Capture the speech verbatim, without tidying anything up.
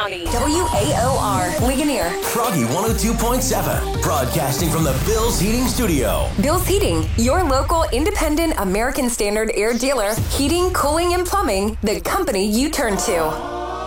W A O R, Ligonier. Froggy one oh two point seven, broadcasting from the Bill's Heating Studio. Bill's Heating, your local independent American Standard air dealer. Heating, cooling, and plumbing, the company you turn to.